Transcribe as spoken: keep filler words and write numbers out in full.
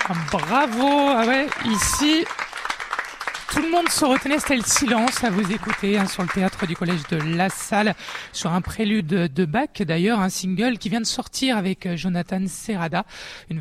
Ah, bravo. Ah ouais, ici, tout le monde se retenait, c'était le silence à vous écouter hein, sur le théâtre du collège de La Salle, sur un prélude de Bach d'ailleurs, un single qui vient de sortir avec Jonathan Serrada, une